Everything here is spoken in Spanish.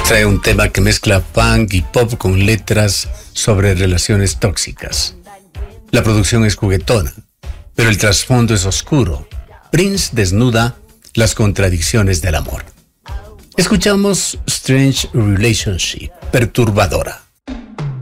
trae un tema que mezcla punk y pop con letras sobre relaciones tóxicas. La producción es juguetona, pero el trasfondo es oscuro. Prince desnuda las contradicciones del amor. Escuchamos Strange Relationship, perturbadora.